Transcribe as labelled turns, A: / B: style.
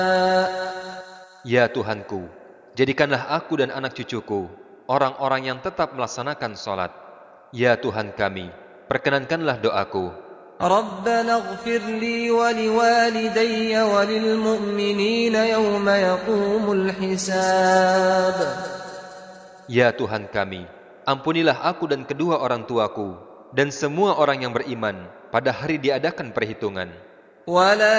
A: Ya Tuhanku, jadikanlah aku dan anak cucuku orang-orang yang tetap melaksanakan sholat. Ya Tuhan kami, perkenankanlah doaku.
B: ربنا اغفر لي ولوالدي وللمؤمنين يوم يقوم الحساب.
A: Ya Tuhan kami, ampunilah aku dan kedua orang tuaku dan semua orang yang beriman pada hari diadakan perhitungan.
B: ولا